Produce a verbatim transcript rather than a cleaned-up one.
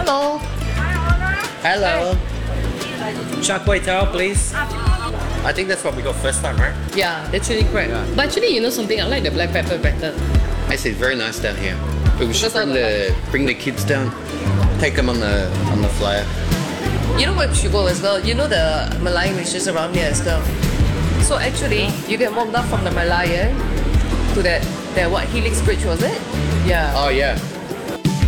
Hello. Hello. Char kway teow, please. I think that's what we got first time, right? Yeah, the chili crab. Yeah. But actually, you know something? I like the black pepper better. I see, very nice down here. But we should Because bring of the bring the kids down. Take them on the on the flyer. You know where we should go as well? You know the Merlion which is around here as well. So actually, you can walk down from the Merlion to that, that what, Helix Bridge was it? Yeah. Oh yeah.